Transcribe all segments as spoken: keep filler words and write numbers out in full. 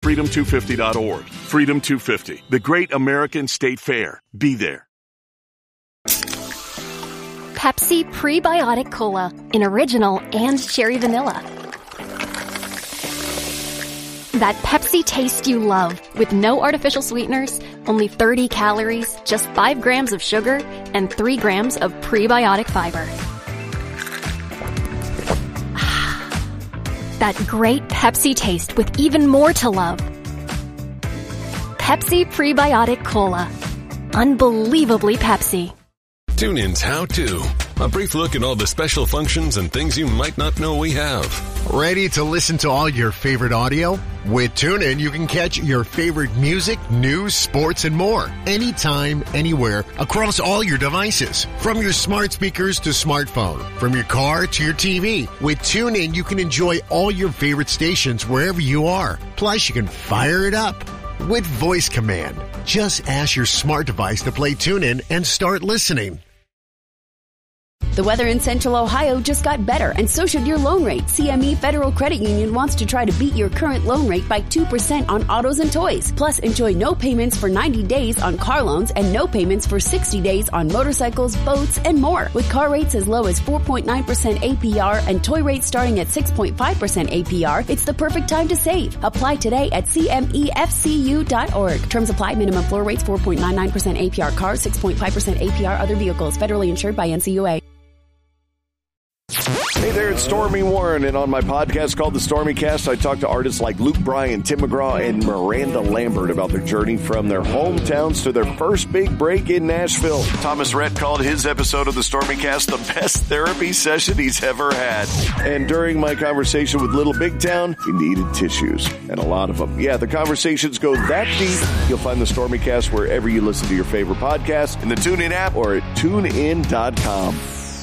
freedom two fifty dot org. Freedom two fifty, the great American state fair. Be there. Pepsi Prebiotic Cola in original and cherry vanilla. That Pepsi taste you love with no artificial sweeteners, only thirty calories, just five grams of sugar, and three grams of prebiotic fiber. That great Pepsi taste with even more to love. Pepsi Prebiotic Cola. Unbelievably Pepsi. TuneIn's How To. A brief look at all the special functions and things you might not know we have. Ready to listen to all your favorite audio? With TuneIn, you can catch your favorite music, news, sports, and more. Anytime, anywhere, across all your devices. From your smart speakers to smartphone. From your car to your T V. With TuneIn, you can enjoy all your favorite stations wherever you are. Plus, you can fire it up with voice command. Just ask your smart device to play TuneIn and start listening. The weather in Central Ohio just got better, and so should your loan rate. C M E Federal Credit Union wants to try to beat your current loan rate by two percent on autos and toys. Plus, enjoy no payments for ninety days on car loans and no payments for sixty days on motorcycles, boats, and more. With car rates as low as four point nine percent A P R and toy rates starting at six point five percent A P R, it's the perfect time to save. Apply today at C M E F C U dot org. Terms apply. Minimum floor rates four point nine nine percent A P R cars, six point five percent A P R other vehicles. Federally insured by N C U A. Hey there, it's Stormy Warren, and on my podcast called The Stormy Cast, I talk to artists like Luke Bryan, Tim McGraw, and Miranda Lambert about their journey from their hometowns to their first big break in Nashville. Thomas Rhett called his episode of The Stormy Cast the best therapy session he's ever had. And during my conversation with Little Big Town, he needed tissues, and a lot of them. Yeah, the conversations go that deep. You'll find The Stormy Cast wherever you listen to your favorite podcast, in the TuneIn app, or at tune in dot com.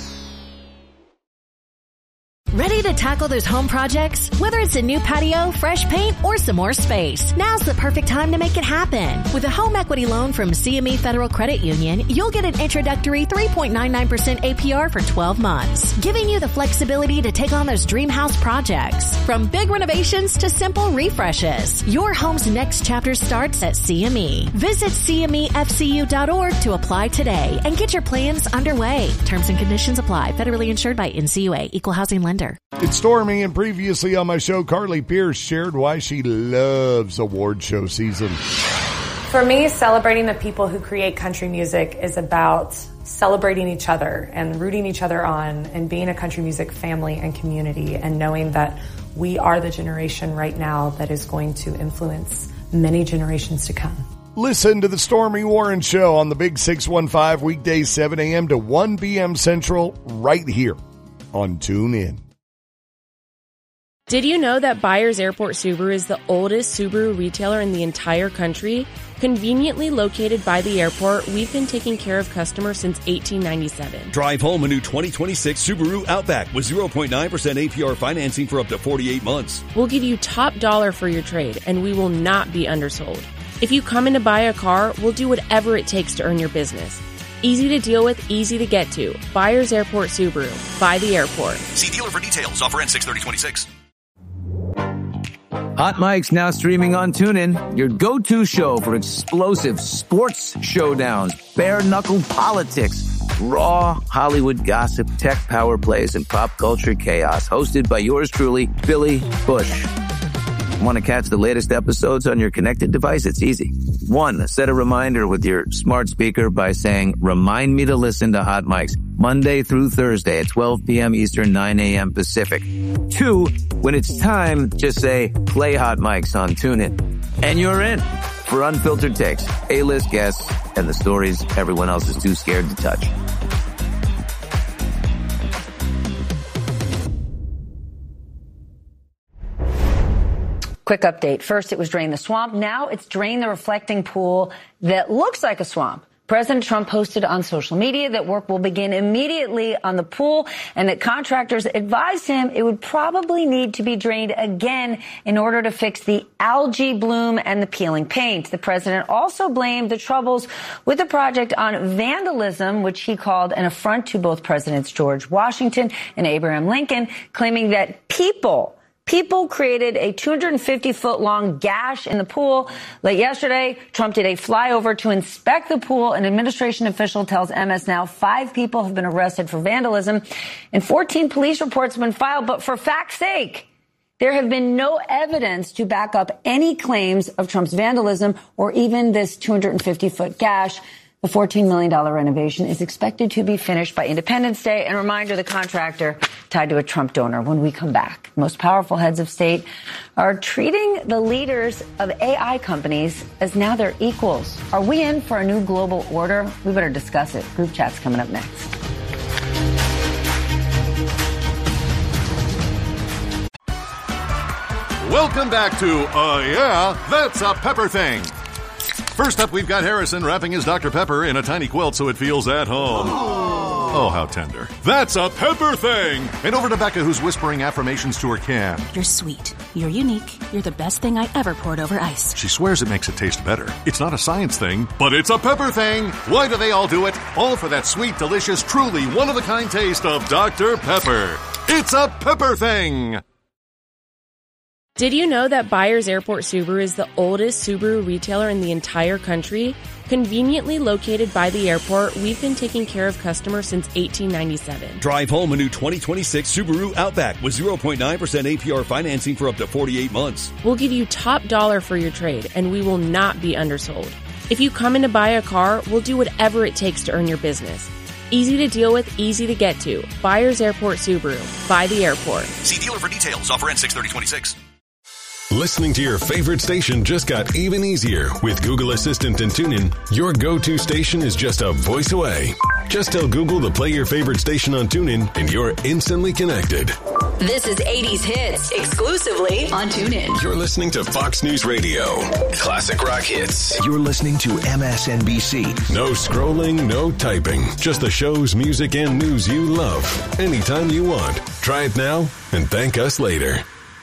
Ready to tackle those home projects? Whether it's a new patio, fresh paint, or some more space, now's the perfect time to make it happen. With a home equity loan from C M E Federal Credit Union, you'll get an introductory three point nine nine percent A P R for twelve months, giving you the flexibility to take on those dream house projects. From big renovations to simple refreshes, your home's next chapter starts at C M E. Visit C M E F C U dot org to apply today and get your plans underway. Terms and conditions apply. Federally insured by N C U A. Equal housing lender. It's Stormy, and previously on my show, Carly Pierce shared why she loves award show season. For me, celebrating the people who create country music is about celebrating each other and rooting each other on and being a country music family and community, and knowing that we are the generation right now that is going to influence many generations to come. Listen to the Stormy Warren Show on the Big six one five, weekdays seven a.m. to one p.m. Central, right here on TuneIn. Did you know that Byers Airport Subaru is the oldest Subaru retailer in the entire country? Conveniently located by the airport, we've been taking care of customers since eighteen ninety-seven. Drive home a new twenty twenty-six Subaru Outback with zero point nine percent A P R financing for up to forty-eight months. We'll give you top dollar for your trade, and we will not be undersold. If you come in to buy a car, we'll do whatever it takes to earn your business. Easy to deal with, easy to get to. Byers Airport Subaru. By the airport. See dealer for details. Offer ends six thirty twenty-six. Hot Mic's now streaming on TuneIn, your go-to show for explosive sports showdowns, bare-knuckle politics, raw Hollywood gossip, tech power plays, and pop culture chaos. Hosted by yours truly, Billy Bush. Want to catch the latest episodes on your connected device? It's easy. One, set a reminder with your smart speaker by saying, remind me to listen to Hot Mics Monday through Thursday at twelve p.m. Eastern, nine a.m. Pacific. Two, when it's time, just say, play Hot Mics on TuneIn. And you're in for unfiltered takes, A-list guests, and the stories everyone else is too scared to touch. Quick update. First, it was drain the swamp. Now it's drain the reflecting pool that looks like a swamp. President Trump posted on social media that work will begin immediately on the pool and that contractors advised him it would probably need to be drained again in order to fix the algae bloom and the peeling paint. The president also blamed the troubles with the project on vandalism, which he called an affront to both Presidents George Washington and Abraham Lincoln, claiming that people People created a two hundred fifty foot long gash in the pool. Late yesterday, Trump did a flyover to inspect the pool. An administration official tells M S Now five people have been arrested for vandalism and fourteen police reports have been filed. But for fact's sake, there have been no evidence to back up any claims of Trump's vandalism or even this two hundred fifty foot gash. The fourteen million dollars renovation is expected to be finished by Independence Day. And a reminder, the contractor tied to a Trump donor. When we come back, most powerful heads of state are treating the leaders of A I companies as now their equals. Are we in for a new global order? We better discuss it. Group chat's coming up next. Welcome back to Uh Yeah, That's a Pepper Thing. First up, we've got Harrison wrapping his Doctor Pepper in a tiny quilt so it feels at home. Oh, oh how tender. That's a Pepper Thing! And over to Becca, who's whispering affirmations to her can. You're sweet. You're unique. You're the best thing I ever poured over ice. She swears it makes it taste better. It's not a science thing, but it's a Pepper Thing! Why do they all do it? All for that sweet, delicious, truly one-of-a-kind taste of Doctor Pepper. It's a Pepper Thing! Did you know that Byers Airport Subaru is the oldest Subaru retailer in the entire country? Conveniently located by the airport, we've been taking care of customers since eighteen ninety-seven. Drive home a new twenty twenty-six Subaru Outback with zero point nine percent A P R financing for up to forty-eight months. We'll give you top dollar for your trade, and we will not be undersold. If you come in to buy a car, we'll do whatever it takes to earn your business. Easy to deal with, easy to get to. Byers Airport Subaru. By the airport. See dealer for details. Offer ends six thirty twenty-six. Listening to your favorite station just got even easier. With Google Assistant and TuneIn, your go-to station is just a voice away. Just tell Google to play your favorite station on TuneIn, and you're instantly connected. This is eighties Hits, exclusively on TuneIn. You're listening to Fox News Radio. Classic rock hits. You're listening to M S N B C. No scrolling, no typing. Just the shows, music, and news you love. Anytime you want. Try it now and thank us later.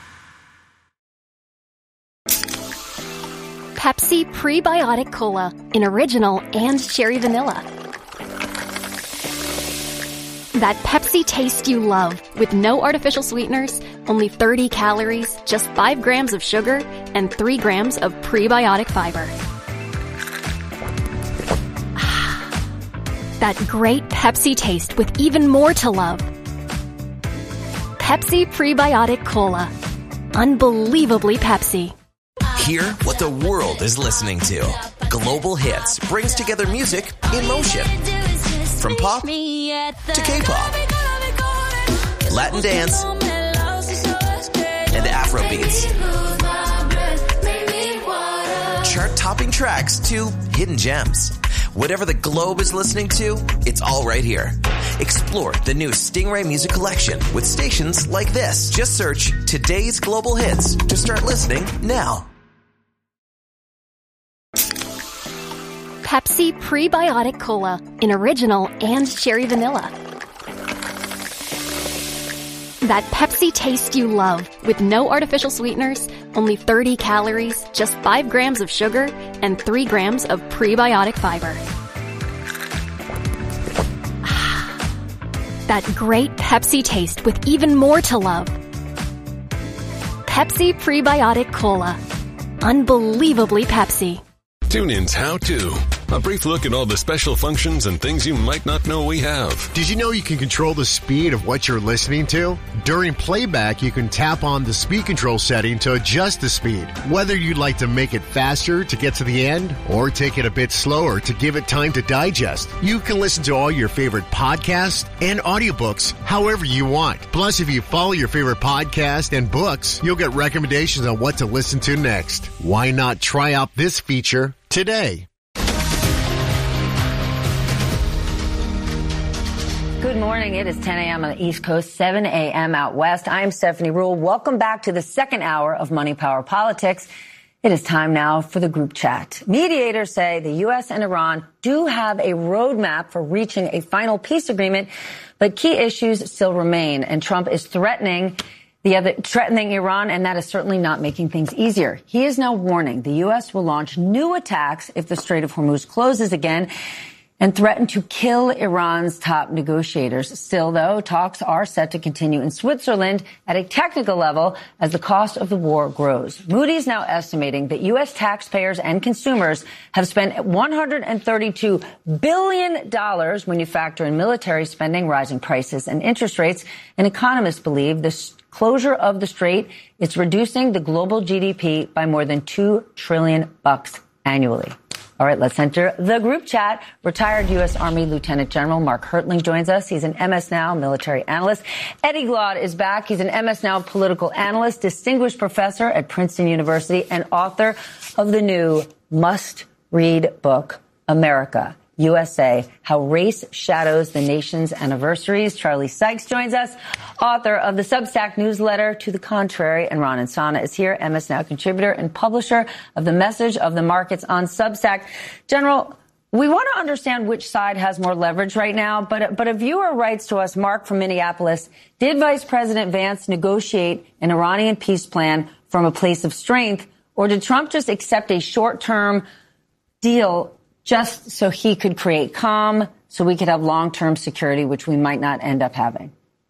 Pepsi Prebiotic Cola in original and cherry vanilla. That Pepsi taste you love with no artificial sweeteners, only thirty calories, just five grams of sugar, and three grams of prebiotic fiber. That great Pepsi taste with even more to love. Pepsi Prebiotic Cola. Unbelievably Pepsi. Hear what the world is listening to. Global Hits brings together music in motion. From pop to K-pop, Latin dance, and Afro beats. Chart-topping tracks to hidden gems. Whatever the globe is listening to, it's all right here. Explore the new Stingray Music Collection with stations like this. Just search Today's Global Hits to start listening now. Pepsi Prebiotic Cola in original and cherry vanilla. That Pepsi taste you love with no artificial sweeteners, only thirty calories, just five grams of sugar, and three grams of prebiotic fiber. That great Pepsi taste with even more to love. Pepsi Prebiotic Cola. Unbelievably Pepsi. TuneIn's How To. A brief look at all the special functions and things you might not know we have. Did you know you can control the speed of what you're listening to? During playback, you can tap on the speed control setting to adjust the speed. Whether you'd like to make it faster to get to the end or take it a bit slower to give it time to digest, you can listen to all your favorite podcasts and audiobooks however you want. Plus, if you follow your favorite podcast and books, you'll get recommendations on what to listen to next. Why not try out this feature today? Good morning. It is ten a.m. on the East Coast, seven a.m. out west. I'm Stephanie Ruhle. Welcome back to the second hour of Money Power Politics. It is time now for the group chat. Mediators say the U S and Iran do have a roadmap for reaching a final peace agreement, but key issues still remain. And Trump is threatening the other, threatening Iran, and that is certainly not making things easier. He is now warning the U S will launch new attacks if the Strait of Hormuz closes again. and threatened to kill Iran's top negotiators. Still, though, talks are set to continue in Switzerland at a technical level as the cost of the war grows. Moody's now estimating that U S taxpayers and consumers have spent one hundred thirty-two billion dollars when you factor in military spending, rising prices, and interest rates. And economists believe the closure of the strait is reducing the global G D P by more than two trillion bucks annually. All right, let's enter the group chat. Retired U S. Army Lieutenant General Mark Hertling joins us. He's an M S Now military analyst. Eddie Glaude is back. He's an M S Now political analyst, distinguished professor at Princeton University, and author of the new must-read book, America, U S A, How Race Shadows the Nation's Anniversaries. Charlie Sykes joins us, author of the Substack newsletter To the Contrary, and Ron Insana is here, M S Now contributor and publisher of The Message of the Markets on Substack. General, we want to understand which side has more leverage right now, but, but a viewer writes to us, Mark from Minneapolis, did Vice President Vance negotiate an Iranian peace plan from a place of strength, or did Trump just accept a short-term deal just so he could create calm, so we could have long-term security, which we might not end up having?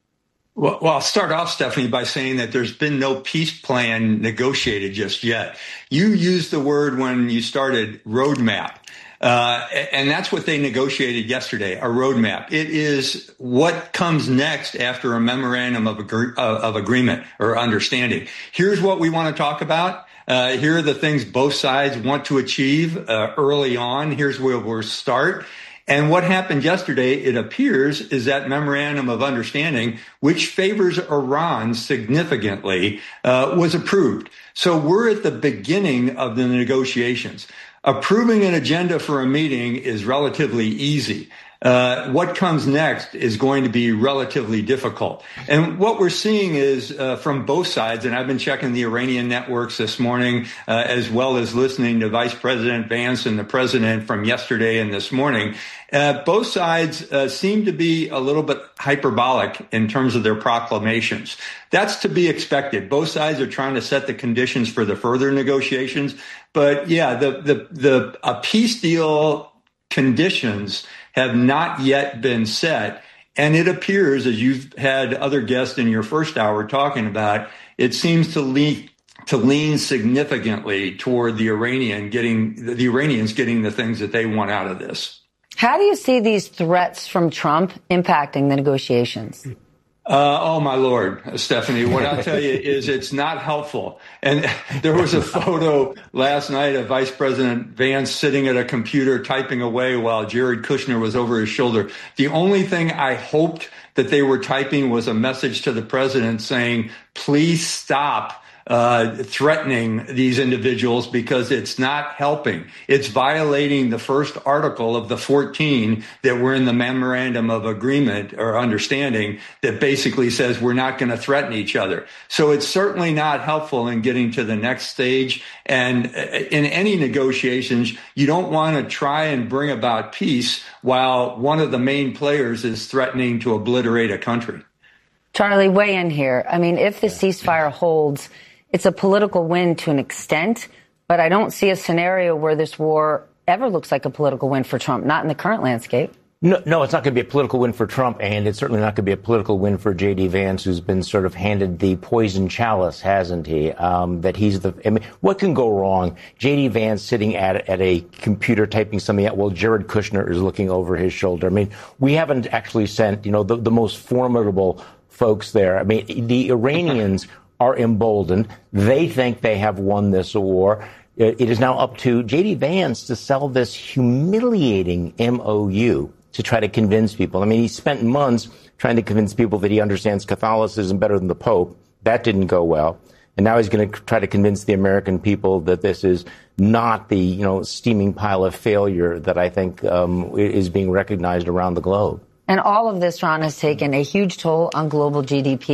Well, well, I'll start off, Stephanie, by saying that there's been no peace plan negotiated just yet. You used the word when you started roadmap. Uh, and that's what they negotiated yesterday, a roadmap. It is what comes next after a memorandum of, agree- of agreement or understanding. Here's what we want to talk about. Uh, here are the things both sides want to achieve uh, early on. Here's where we'll start. And what happened yesterday, it appears, is that memorandum of understanding, which favors Iran significantly, uh, was approved. So we're at the beginning of the negotiations. Approving an agenda for a meeting is relatively easy. Uh, what comes next is going to be relatively difficult. And what we're seeing is uh, from both sides, and I've been checking the Iranian networks this morning, uh, as well as listening to Vice President Vance and the president from yesterday and this morning. Uh, both sides uh, seem to be a little bit hyperbolic in terms of their proclamations. That's to be expected. Both sides are trying to set the conditions for the further negotiations. But yeah, the the the a peace deal conditions have not yet been set. And it appears, as you've had other guests in your first hour talking about, it seems to lean, to lean significantly toward the Iranian getting, the Iranians getting the things that they want out of this. How do you see these threats from Trump impacting the negotiations? Uh, oh, my Lord, Stephanie, what I'll tell you is it's not helpful. And there was a photo last night of Vice President Vance sitting at a computer typing away while Jared Kushner was over his shoulder. The only thing I hoped that they were typing was a message to the president saying, please stop Uh, threatening these individuals, because it's not helping. It's violating the first article of the fourteen that were in the memorandum of agreement or understanding that basically says we're not going to threaten each other. So it's certainly not helpful in getting to the next stage. And in any negotiations, you don't want to try and bring about peace while one of the main players is threatening to obliterate a country. Charlie, weigh in here. I mean, if the ceasefire holds, it's a political win to an extent, but I don't see a scenario where this war ever looks like a political win for Trump, not in the current landscape. No, no, it's not going to be a political win for Trump, and it's certainly not going to be a political win for J D. Vance, who's been sort of handed the poison chalice, hasn't he? Um, that he's the, I mean, what can go wrong? J D. Vance sitting at, at a computer typing something out while Jared Kushner is looking over his shoulder. I mean, we haven't actually sent, you know, the, the most formidable folks there. I mean, the Iranians are emboldened. They think they have won this war. It is now up to J D. Vance to sell this humiliating M O U to try to convince people. I mean, he spent months trying to convince people that he understands Catholicism better than the Pope. That didn't go well. And now he's going to try to convince the American people that this is not the, you know, steaming pile of failure that I think um, is being recognized around the globe. And all of this, Ron, has taken a huge toll on global G D P.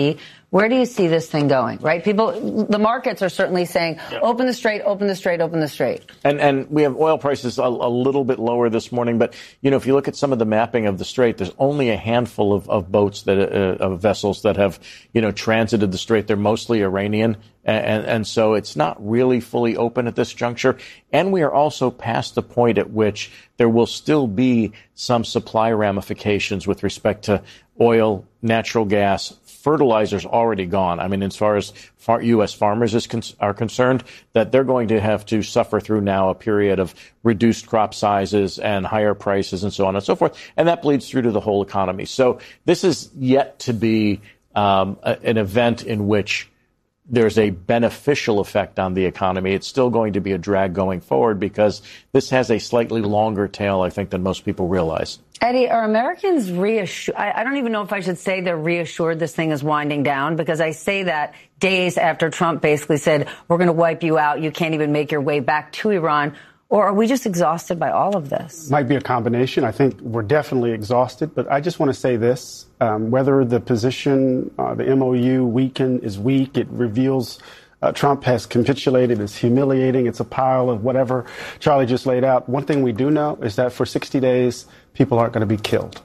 Where do you see this thing going, right? People, the markets are certainly saying, yep. open the strait, open the strait, open the strait. And and we have oil prices a, a little bit lower this morning. But, you know, if you look at some of the mapping of the strait, there's only a handful of, of boats, that uh, of vessels that have, you know, transited the strait. They're mostly Iranian. And, and so it's not really fully open at this juncture. And we are also past the point at which there will still be some supply ramifications with respect to oil, natural gas. Fertilizer's already gone. I mean, as far as far U S farmers is con- are concerned, that they're going to have to suffer through now a period of reduced crop sizes and higher prices and so on and so forth. And that bleeds through to the whole economy. So this is yet to be um, a, an event in which there's a beneficial effect on the economy. It's still going to be a drag going forward because this has a slightly longer tail, I think, than most people realize. Eddie, are Americans reassured? I don't even know if I should say they're reassured this thing is winding down, because I say that days after Trump basically said, we're going to wipe you out. You can't even make your way back to Iran. Or are we just exhausted by all of this? Might be a combination. I think we're definitely exhausted. But I just want to say this. Um, whether the position, uh, the M O U weaken is weak, it reveals uh, Trump has capitulated. It's humiliating. It's a pile of whatever Charlie just laid out. One thing we do know is that for sixty days, people aren't going to be killed.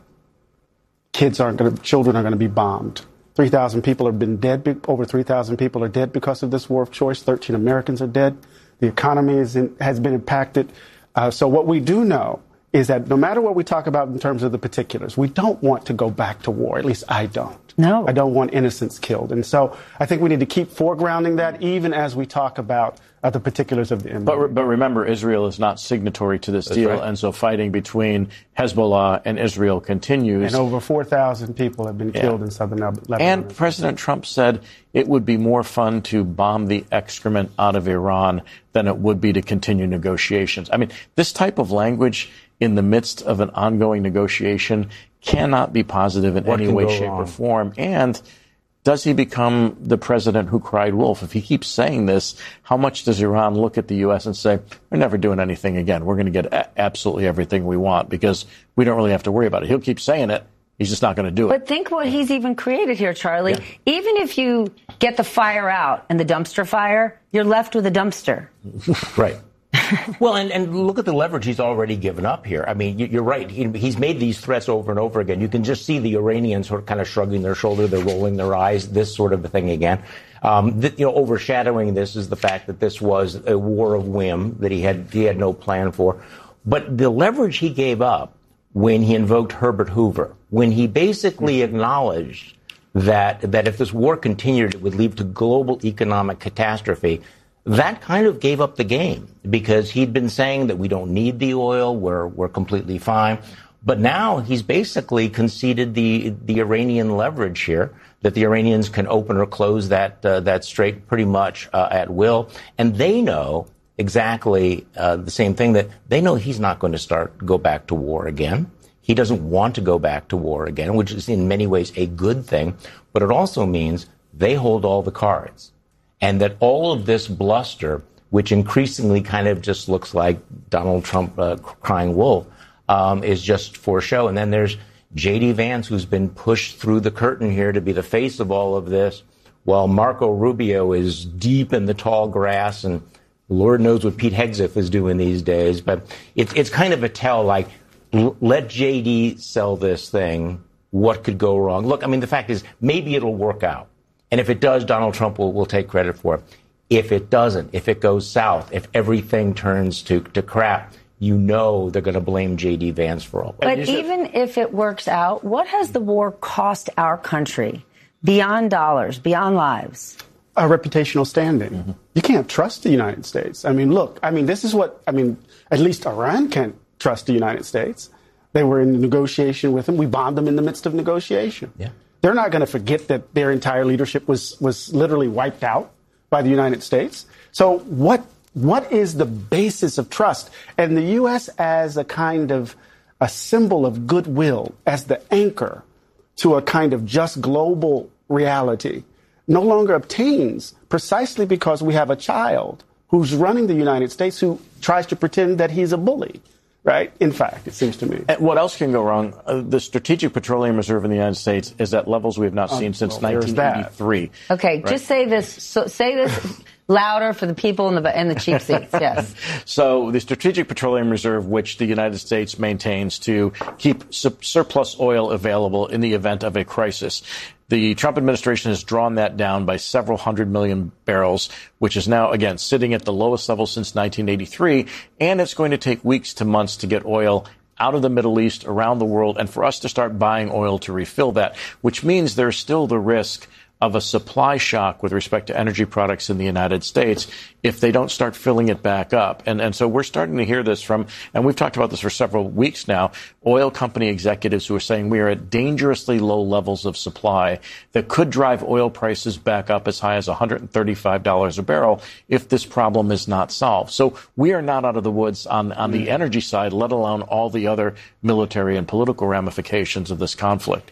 Kids aren't going to, children are going to be bombed. three thousand people have been dead. Over three thousand people are dead because of this war of choice. thirteen Americans are dead. The economy is in, has been impacted. Uh, so what we do know is that no matter what we talk about in terms of the particulars, we don't want to go back to war. At least I don't. No. I don't want innocents killed. And so I think we need to keep foregrounding that even as we talk about uh, the particulars of the M O U. But, but remember, Israel is not signatory to this That's deal. right. And so fighting between Hezbollah and Israel continues. And over four thousand people have been Yeah. killed in southern Lebanon. And President Trump said it would be more fun to bomb the excrement out of Iran than it would be to continue negotiations. I mean, this type of language in the midst of an ongoing negotiation cannot be positive in What any can way, go shape, wrong? or form. And does he become the president who cried wolf? If he keeps saying this, how much does Iran look at the U S and say, we're never doing anything again. We're going to get a- absolutely everything we want because we don't really have to worry about it. He'll keep saying it. He's just not going to do it. But think what he's even created here, Charlie. Yeah. Even if you get the fire out and the dumpster fire, you're left with a dumpster. Right. Well, and, and look at the leverage he's already given up here. I mean, you, you're right. He, he's made these threats over and over again. You can just see the Iranians sort of kind of shrugging their shoulder, they're rolling their eyes, this sort of a thing again. Um, th- you know, overshadowing this is the fact that this was a war of whim that he had he had no plan for. But the leverage he gave up when he invoked Herbert Hoover, when he basically acknowledged that that if this war continued, it would lead to global economic catastrophe. That kind of gave up the game because he'd been saying that we don't need the oil, we're we're completely fine. But now he's basically conceded the the Iranian leverage here, that the Iranians can open or close that uh, that strait pretty much uh, at will. And they know exactly uh, the same thing, that they know he's not going to start go back to war again. He doesn't want to go back to war again, which is in many ways a good thing. But it also means they hold all the cards. And that all of this bluster, which increasingly kind of just looks like Donald Trump uh, crying wolf, um, is just for show. And then there's J D. Vance, who's been pushed through the curtain here to be the face of all of this, while Marco Rubio is deep in the tall grass, and Lord knows what Pete Hegseth is doing these days. But it's it's kind of a tell, like, l- let J D sell this thing. What could go wrong? Look, I mean, the fact is, maybe it'll work out. And if it does, Donald Trump will, will take credit for it. If it doesn't, if it goes south, if everything turns to, to crap, you know they're going to blame J D. Vance for all. But even if it works out, what has the war cost our country beyond dollars, beyond lives? A reputational standing. Mm-hmm. You can't trust the United States. I mean, look, I mean, this is what, I mean, at least Iran can't trust the United States. They were in negotiation with them. We bombed them in the midst of negotiation. Yeah. They're not going to forget that their entire leadership was was literally wiped out by the United States. So what what is the basis of trust? And the U S as a kind of a symbol of goodwill, as the anchor to a kind of just global reality, no longer obtains precisely because we have a child who's running the United States who tries to pretend that he's a bully. right? In fact, it seems to me. And what else can go wrong? Uh, the Strategic Petroleum Reserve in the United States is at levels we have not seen um, since well, nineteen eighty-three. Okay, right? just say this. So, say this louder for the people in the in the cheap seats. Yes. So the Strategic Petroleum Reserve, which the United States maintains to keep su- surplus oil available in the event of a crisis. The Trump administration has drawn that down by several hundred million barrels, which is now, again, sitting at the lowest level since nineteen eighty-three. And it's going to take weeks to months to get oil out of the Middle East, around the world, and for us to start buying oil to refill that, which means there's still the risk of a supply shock with respect to energy products in the United States if they don't start filling it back up. And, and so we're starting to hear this from, and we've talked about this for several weeks now, oil company executives who are saying we are at dangerously low levels of supply that could drive oil prices back up as high as one hundred thirty-five dollars a barrel if this problem is not solved. So we are not out of the woods on, on the energy side, let alone all the other military and political ramifications of this conflict.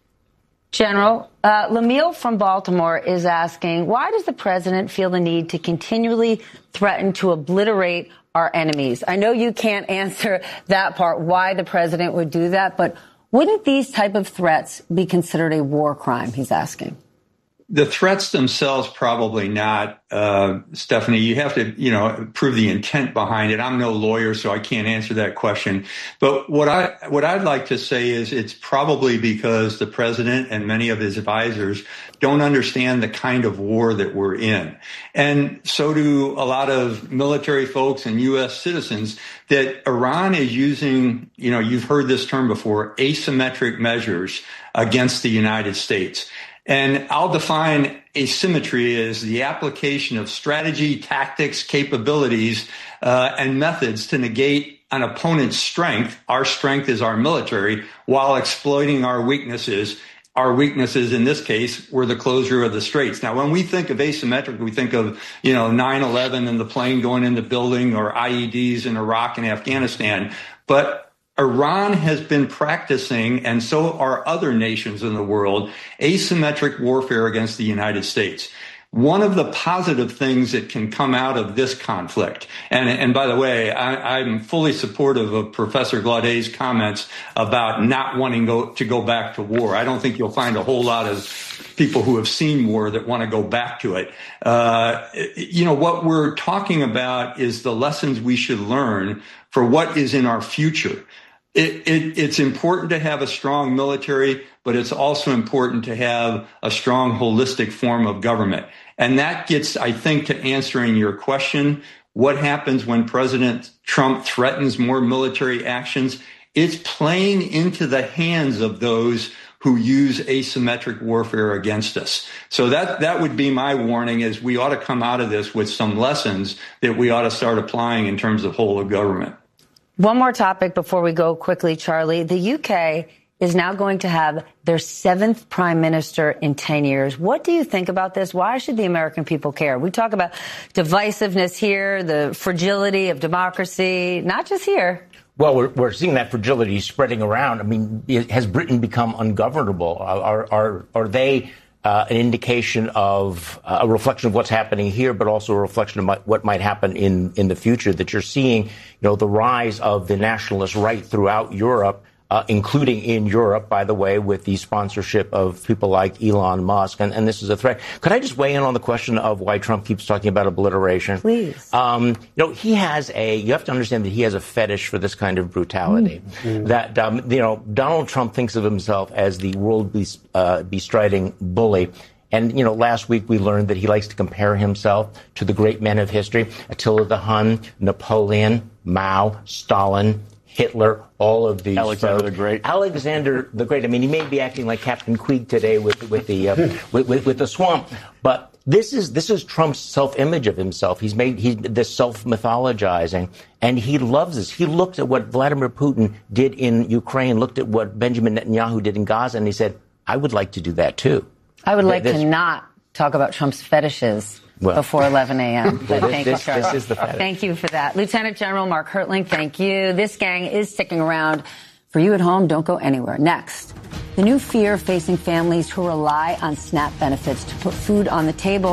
General, uh, Lamille from Baltimore is asking, why does the president feel the need to continually threaten to obliterate our enemies? I know you can't answer that part, why the president would do that, but wouldn't these type of threats be considered a war crime, he's asking? The threats themselves, probably not, uh, Stephanie. You have to, you know, prove the intent behind it. I'm no lawyer, so I can't answer that question. But what I, what I'd like to say is it's probably because the president and many of his advisors don't understand the kind of war that we're in. And so do a lot of military folks and U S citizens, that Iran is using, you know, you've heard this term before, asymmetric measures against the United States. And I'll define asymmetry as the application of strategy, tactics, capabilities, uh, and methods to negate an opponent's strength. Our strength is our military, while exploiting our weaknesses. Our weaknesses in this case were the closure of the straits. Now, when we think of asymmetric, we think of, you know, nine eleven and the plane going in the building, or I E Ds in Iraq and Afghanistan. But Iran has been practicing, and so are other nations in the world, asymmetric warfare against the United States. One of the positive things that can come out of this conflict, and, and by the way, I, I'm fully supportive of Professor Glaudet's comments about not wanting go, to go back to war. I don't think you'll find a whole lot of people who have seen war that want to go back to it. Uh, you know, what we're talking about is the lessons we should learn for what is in our future. It, it, it's important to have a strong military, but it's also important to have a strong holistic form of government. And that gets, I think, to answering your question, what happens when President Trump threatens more military actions? It's playing into the hands of those who use asymmetric warfare against us. So that, that would be my warning, is we ought to come out of this with some lessons that we ought to start applying in terms of whole of government. One more topic before we go quickly, Charlie. The U K is now going to have their seventh prime minister in ten years. What do you think about this? Why should the American people care? We talk about divisiveness here, the fragility of democracy, not just here. Well, we're, we're seeing that fragility spreading around. I mean, has Britain become ungovernable? Are, are, are they Uh, an indication of uh, a reflection of what's happening here, but also a reflection of my, what might happen in, in the future, that you're seeing, you know, the rise of the nationalist right throughout Europe, uh, including in Europe, by the way, with the sponsorship of people like Elon Musk. And, and this is a threat. Could I just weigh in on the question of why Trump keeps talking about obliteration? Please. Um, you know, he has a, you have to understand that he has a fetish for this kind of brutality. Mm. That, um, you know, Donald Trump thinks of himself as the world uh, bestriding bully. And, you know, last week we learned that he likes to compare himself to the great men of history, Attila the Hun, Napoleon, Mao, Stalin, Hitler, all of these. Alexander folks. the Great. Alexander the Great. I mean, he may be acting like Captain Queeg today with with the uh, with, with, with the swamp, but this is this is Trump's self-image of himself. He's made he's this self-mythologizing, and he loves this. He looked at what Vladimir Putin did in Ukraine, looked at what Benjamin Netanyahu did in Gaza, and he said, "I would like to do that too." I would like this, to not talk about Trump's fetishes. Well, before eleven a.m. But well, thank this, you, this is the fetish. Thank you for that. Lieutenant General Mark Hertling, thank you. This gang is sticking around. For you at home, don't go anywhere. Next, the new fear facing families who rely on SNAP benefits to put food on the table.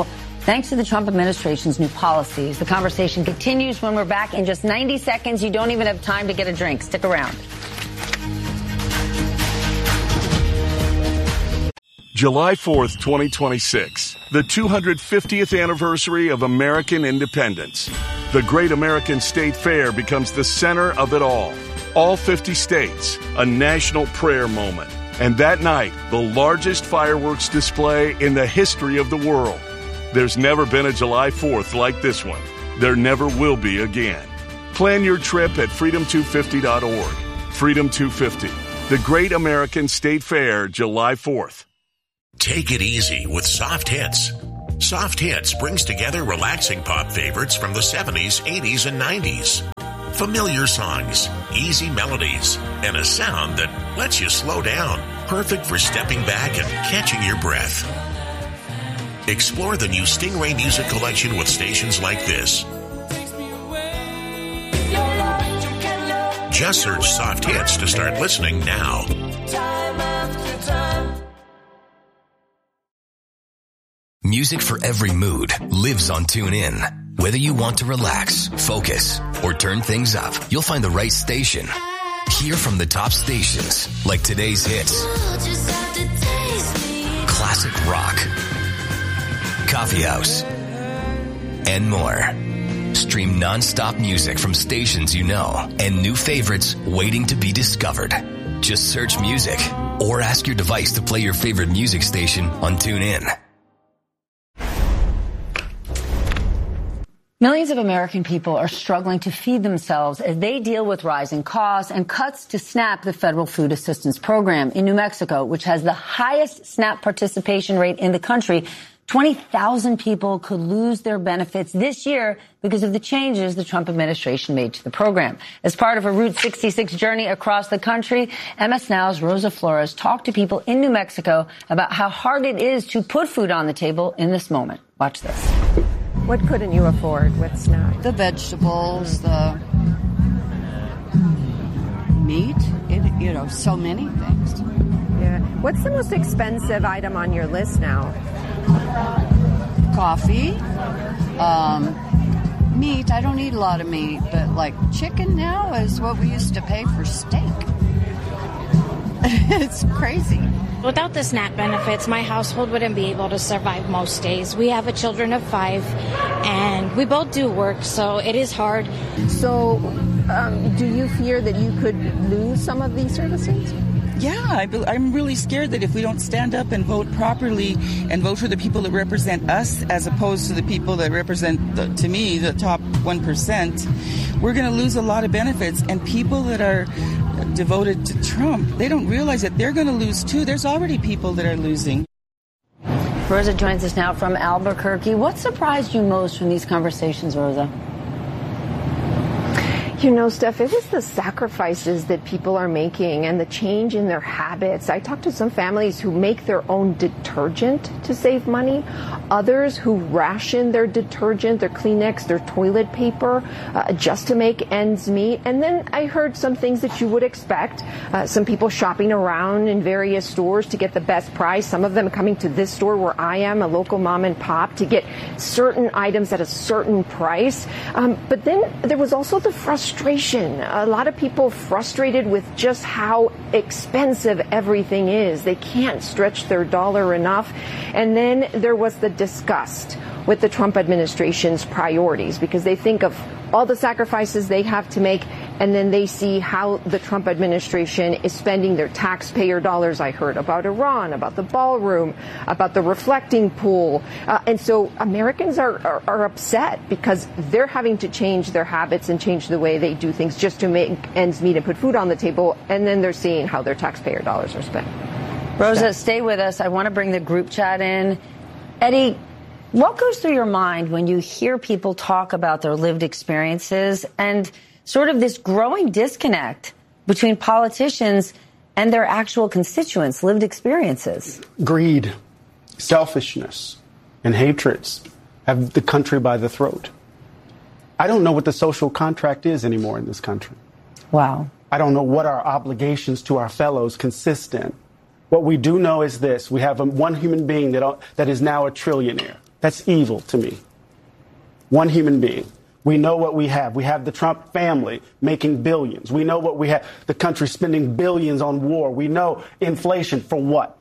thanks to the Trump administration's new policies. The conversation continues when we're back in just ninety seconds. You don't even have time to get a drink. Stick around. July fourth, twenty twenty-six, the two hundred fiftieth anniversary of American independence. The Great American State Fair becomes the center of it all. All fifty states, a national prayer moment. And that night, the largest fireworks display in the history of the world. There's never been a July fourth like this one. There never will be again. Plan your trip at freedom two fifty dot org. Freedom two fifty, the Great American State Fair, July fourth. Take it easy with Soft Hits. Soft Hits brings together relaxing pop favorites from the seventies, eighties, and nineties. Familiar songs, easy melodies, and a sound that lets you slow down. Perfect for stepping back and catching your breath. Explore the new Stingray Music Collection with stations like this. Just search Soft Hits to start listening now. Music for every mood lives on TuneIn. Whether you want to relax, focus, or turn things up, you'll find the right station. Hear from the top stations like today's hits, classic rock, coffee house, and more. Stream non-stop music from stations you know and new favorites waiting to be discovered. Just search music or ask your device to play your favorite music station on TuneIn. Millions of American people are struggling to feed themselves as they deal with rising costs and cuts to SNAP, the federal food assistance program. In New Mexico, which has the highest SNAP participation rate in the country, twenty thousand people could lose their benefits this year because of the changes the Trump administration made to the program. As part of a Route sixty-six journey across the country, M S Now's Rosa Flores talked to people in New Mexico about how hard it is to put food on the table in this moment. Watch this. What couldn't you afford with SNAP? The vegetables, the meat, it, you know, so many things. Yeah. What's the most expensive item on your list now? Coffee, um, meat. I don't eat a lot of meat, but like chicken now is what we used to pay for steak. It's crazy. Without the SNAP benefits, my household wouldn't be able to survive most days. We have a children of five, and we both do work, so it is hard. So, um, do you fear that you could lose some of these services? Yeah, I be, I'm really scared that if we don't stand up and vote properly and vote for the people that represent us as opposed to the people that represent, the, to me, the top one percent, we're going to lose a lot of benefits. And people that are devoted to Trump, they don't realize that they're going to lose too. There's already people that are losing. Rosa joins us now from Albuquerque. What surprised you most from these conversations, Rosa? You know, Steph, it was the sacrifices that people are making and the change in their habits. I talked to some families who make their own detergent to save money, others who ration their detergent, their Kleenex, their toilet paper, uh, just to make ends meet. And then I heard some things that you would expect. Uh, some people shopping around in various stores to get the best price. Some of them coming to this store where I am, a local mom and pop, to get certain items at a certain price. Um, but then there was also the frustration. Frustration. A lot of people frustrated with just how expensive everything is. They can't stretch their dollar enough. And then there was the disgust with the Trump administration's priorities because they think of all the sacrifices they have to make, and then they see how the Trump administration is spending their taxpayer dollars. I heard about Iran, about the ballroom, about the reflecting pool. Uh, and so Americans are, are, are upset because they're having to change their habits and change the way they do things just to make ends meet and put food on the table, and then they're seeing how their taxpayer dollars are spent. Rosa, stay with us. I want to bring the group chat in. Eddie, what goes through your mind when you hear people talk about their lived experiences and sort of this growing disconnect between politicians and their actual constituents' lived experiences? Greed, selfishness, and hatreds have the country by the throat. I don't know what the social contract is anymore in this country. Wow. I don't know what our obligations to our fellows consist in. What we do know is this. We have a, one human being that, that is now a trillionaire. That's evil to me. One human being. We know what we have. We have the Trump family making billions. We know what we have. The country spending billions on war. We know inflation for what?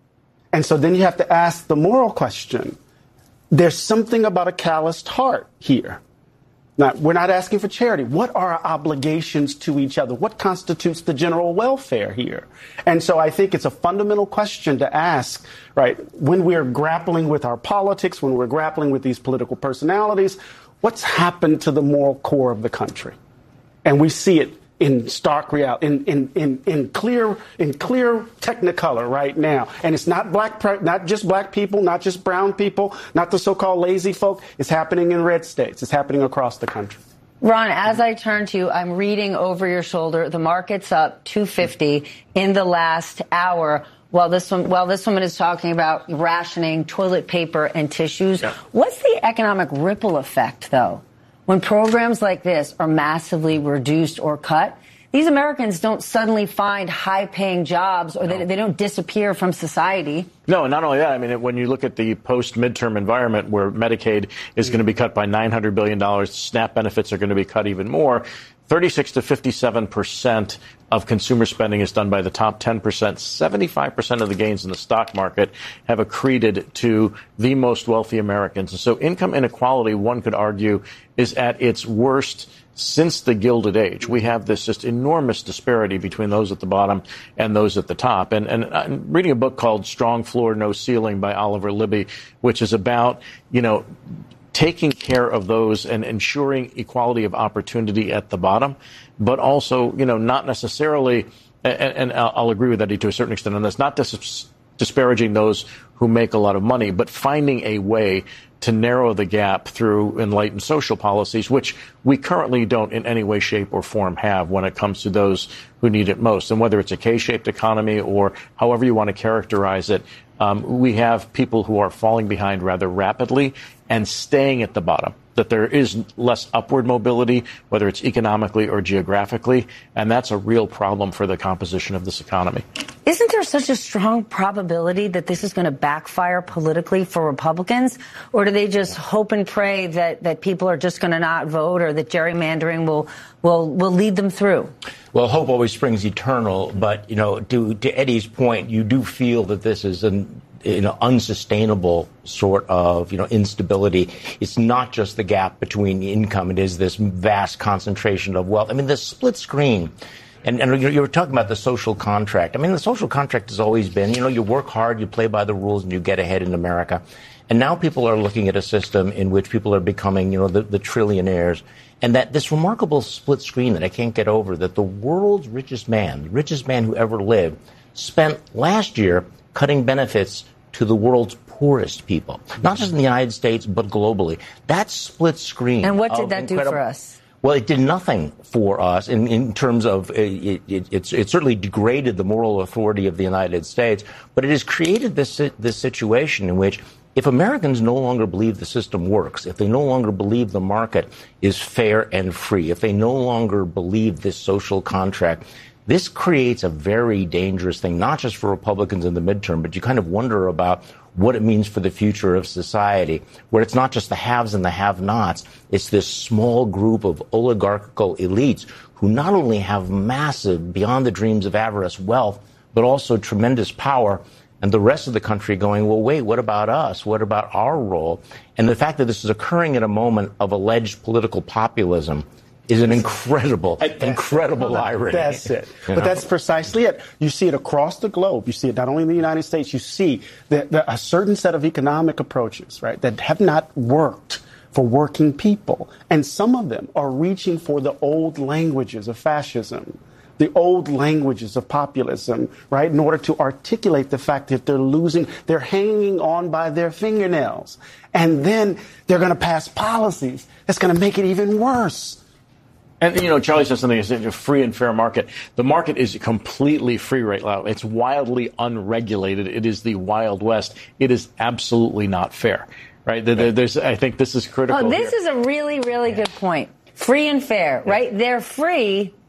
And so then you have to ask the moral question. There's something about a calloused heart here. Now, we're not asking for charity. What are our obligations to each other? What constitutes the general welfare here? And so I think it's a fundamental question to ask, right, when we're grappling with our politics, when we're grappling with these political personalities, what's happened to the moral core of the country? And we see it in stark reality, in, in, in, in clear, in clear technicolor right now. And it's not black, not just black people, not just brown people, not the so-called lazy folk. It's happening in red states. It's happening across the country. Ron, as I turn to you, I'm reading over your shoulder. The market's up two fifty in the last hour. While this one, while this woman is talking about rationing toilet paper and tissues, yeah. What's the economic ripple effect, though? When programs like this are massively reduced or cut, these Americans don't suddenly find high-paying jobs or no. they, they don't disappear from society. No, not only that. I mean, when you look at the post-midterm environment where Medicaid is going to be cut by nine hundred billion dollars, SNAP benefits are going to be cut even more, thirty-six to fifty-seven percent of consumer spending is done by the top ten percent. seventy-five percent of the gains in the stock market have accreted to the most wealthy Americans. And so income inequality, one could argue, is at its worst since the Gilded Age. We have this just enormous disparity between those at the bottom and those at the top. And, and I'm reading a book called Strong Floor, No Ceiling by Oliver Libby, which is about, you know, taking care of those and ensuring equality of opportunity at the bottom, but also, you know, not necessarily, and, and I'll agree with Eddie to a certain extent on this, not dis- disparaging those who make a lot of money, but finding a way to narrow the gap through enlightened social policies, which we currently don't in any way, shape, or form have when it comes to those who need it most. And whether it's a K-shaped economy or however you want to characterize it, um, we have people who are falling behind rather rapidly and staying at the bottom, that there is less upward mobility, whether it's economically or geographically, and that's a real problem for the composition of this economy. Isn't there such a strong probability that this is going to backfire politically for Republicans? Or do they just hope and pray that, that people are just going to not vote or that gerrymandering will will will lead them through? Well, hope always springs eternal. But, you know, to, to Eddie's point, you do feel that this is an you know, unsustainable sort of, you know, instability. It's not just the gap between income. It is this vast concentration of wealth. I mean, the split screen. And, and you were talking about the social contract. I mean, the social contract has always been, you know, you work hard, you play by the rules, and you get ahead in America. And now people are looking at a system in which people are becoming, you know, the, the trillionaires. And that this remarkable split screen that I can't get over, that the world's richest man, the richest man who ever lived, spent last year cutting benefits to the world's poorest people, not just in the United States, but globally. That split screen. And what did that do for us? Well, it did nothing for us in, in terms of it, it, it, it certainly degraded the moral authority of the United States, but it has created this this situation in which if Americans no longer believe the system works, if they no longer believe the market is fair and free, if they no longer believe this social contract, this creates a very dangerous thing, not just for Republicans in the midterm, but you kind of wonder about what it means for the future of society, where it's not just the haves and the have-nots. It's this small group of oligarchical elites who not only have massive, beyond the dreams of avarice, wealth, but also tremendous power. And the rest of the country going, well, wait, what about us? What about our role? And the fact that this is occurring at a moment of alleged political populism is an incredible, that's incredible it. irony. That's it. You but know? That's precisely it. You see it across the globe. You see it not only in the United States. You see that, that a certain set of economic approaches, right, that have not worked for working people. And some of them are reaching for the old languages of fascism, the old languages of populism, right, in order to articulate the fact that they're losing, they're hanging on by their fingernails. And then they're going to pass policies that's going to make it even worse. And, you know, Charlie says something, it's a free and fair market. The market is completely free right now. It's wildly unregulated. It is the Wild West. It is absolutely not fair, right? There's, I think this is critical. Oh, this here. is a really, really good point. Free and fair, right? They're free,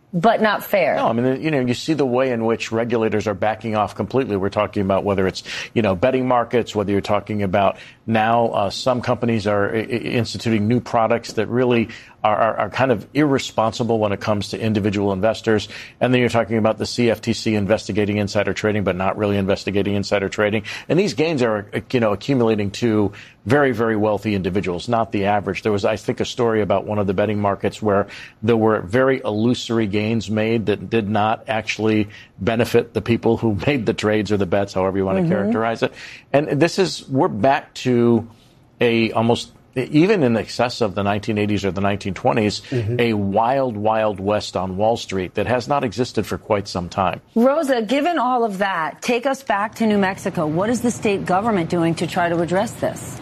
but not fair. No, I mean, you know, you see the way in which regulators are backing off completely. We're talking about whether it's, you know, betting markets, whether you're talking about now uh, some companies are I- instituting new products that really are, are, are kind of irresponsible when it comes to individual investors. And then you're talking about the C F T C investigating insider trading, but not really investigating insider trading. And these gains are, you know, accumulating to very, very wealthy individuals, not the average. There was, I think, a story about one of the betting markets where there were very illusory gains made that did not actually benefit the people who made the trades or the bets, however you want to mm-hmm. characterize it. And this is, we're back to a almost, even in excess of the nineteen eighties or the nineteen twenties, mm-hmm. a wild, wild west on Wall Street that has not existed for quite some time. Rosa, given all of that, take us back to New Mexico. What is the state government doing to try to address this?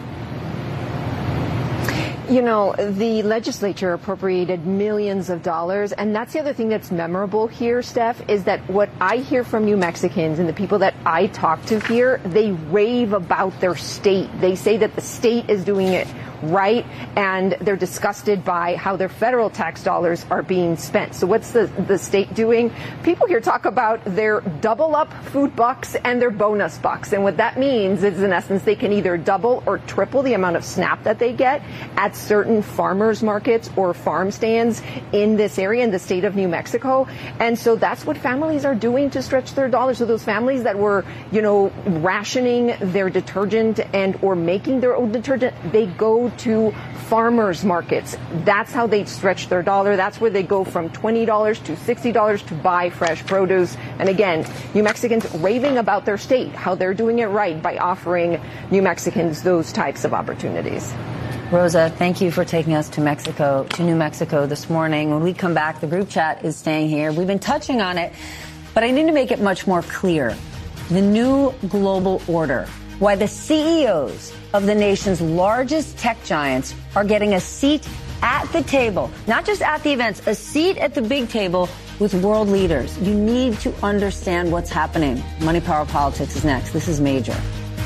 You know, the legislature appropriated millions of dollars, and that's the other thing that's memorable here, Steph, is that what I hear from New Mexicans and the people that I talk to here, they rave about their state. They say that the state is doing it right, and they're disgusted by how their federal tax dollars are being spent. So what's the, the state doing? People here talk about their double up food bucks and their bonus bucks. And what that means is, in essence, they can either double or triple the amount of SNAP that they get at certain farmers markets or farm stands in this area in the state of New Mexico. And so that's what families are doing to stretch their dollars. So those families that were, you know, rationing their detergent and or making their own detergent, they go to farmers markets. That's how they stretch their dollar. That's where they go from twenty dollars to sixty dollars to buy fresh produce. And again, New Mexicans raving about their state, how they're doing it right by offering New Mexicans those types of opportunities. Rosa, thank you for taking us to Mexico, to New Mexico this morning. When we come back, the group chat is staying here. We've been touching on it, but I need to make it much more clear. The new global order. Why the C E Os of the nation's largest tech giants are getting a seat at the table, not just at the events, a seat at the big table with world leaders. You need to understand what's happening. Money, Power, Politics is next. This is Major.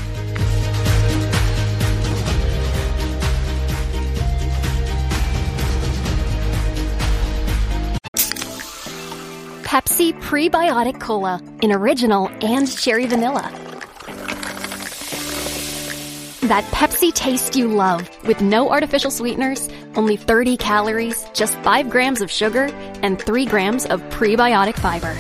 Pepsi Prebiotic Cola in original and cherry vanilla. That Pepsi taste you love with no artificial sweeteners, only thirty calories, just five grams of sugar, and three grams of prebiotic fiber.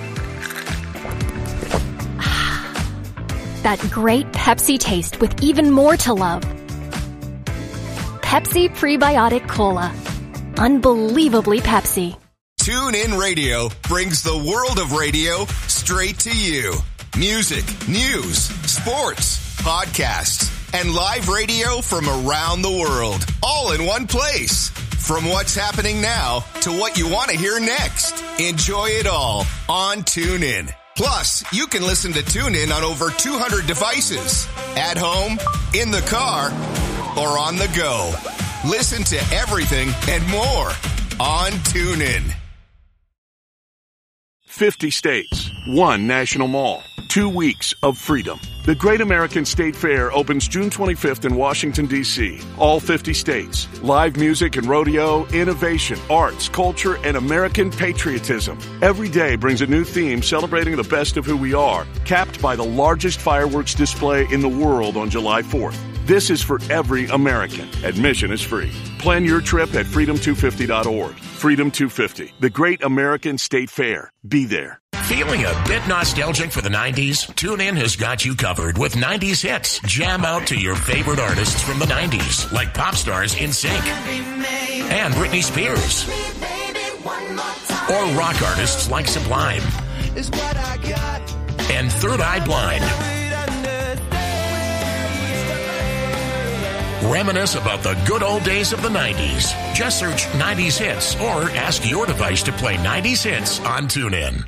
That great Pepsi taste with even more to love. Pepsi Prebiotic Cola. Unbelievably Pepsi. TuneIn Radio brings the world of radio straight to you. Music, news, sports, podcasts, and live radio from around the world, all in one place. From what's happening now to what you want to hear next. Enjoy it all on TuneIn. Plus, you can listen to TuneIn on over two hundred devices. At home, in the car, or on the go. Listen to everything and more on TuneIn. fifty states, one national mall, two weeks of freedom. The Great American State Fair opens June twenty-fifth in Washington, D C All fifty states. Live music and rodeo, innovation, arts, culture, and American patriotism. Every day brings a new theme celebrating the best of who we are, capped by the largest fireworks display in the world on July fourth. This is for every American. Admission is free. Plan your trip at freedom two fifty dot org. Freedom two fifty, the Great American State Fair. Be there. Feeling a bit nostalgic for the nineties? TuneIn has got you covered with nineties hits. Jam out to your favorite artists from the nineties, like pop stars NSYNC and Britney Spears, or rock artists like Sublime and Third Eye Blind. Reminisce about the good old days of the nineties. Just search nineties hits or ask your device to play nineties hits on TuneIn.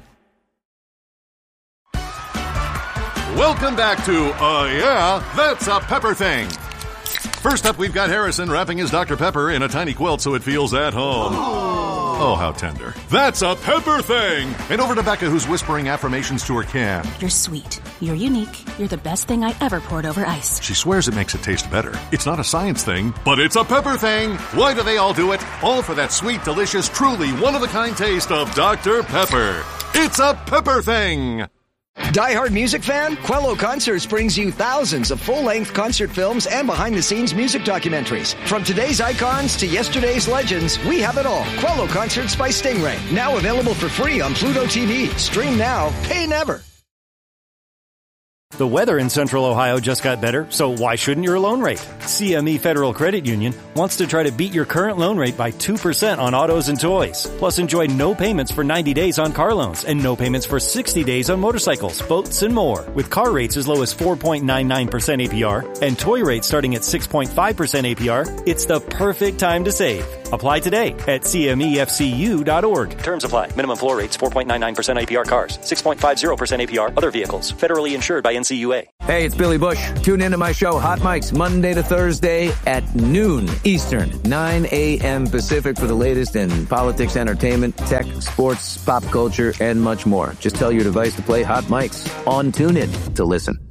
Welcome back to Uh Yeah, That's a Pepper Thing. First up, we've got Harrison wrapping his Doctor Pepper in a tiny quilt so it feels at home. Oh, how tender. That's a pepper thing! And over to Becca, who's whispering affirmations to her can. You're sweet. You're unique. You're the best thing I ever poured over ice. She swears it makes it taste better. It's not a science thing, but it's a pepper thing! Why do they all do it? All for that sweet, delicious, truly one-of-a-kind taste of Doctor Pepper. It's a pepper thing! Die-hard music fan? Quello Concerts brings you thousands of full-length concert films and behind-the-scenes music documentaries. From today's icons to yesterday's legends, we have it all. Quello Concerts by Stingray. Now available for free on Pluto T V. Stream now, pay never. The weather in Central Ohio just got better, so why shouldn't your loan rate? C M E Federal Credit Union wants to try to beat your current loan rate by two percent on autos and toys. Plus, enjoy no payments for ninety days on car loans and no payments for sixty days on motorcycles, boats, and more. With car rates as low as four point nine nine percent A P R and toy rates starting at six point five percent A P R, it's the perfect time to save. Apply today at C M E F C U dot org. Terms apply. Minimum floor rates four point nine nine percent A P R cars, six point five zero percent A P R other vehicles. Federally insured by N C U A. Hey, it's Billy Bush. Tune into my show, Hot Mics, Monday to Thursday at noon Eastern, nine a.m. Pacific for the latest in politics, entertainment, tech, sports, pop culture, and much more. Just tell your device to play Hot Mics on TuneIn to listen.